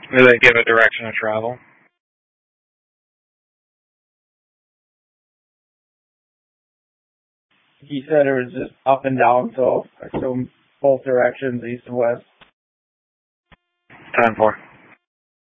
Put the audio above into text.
Do they give a direction of travel? He said it was just up and down, so I assume both directions, east and west. 10-4.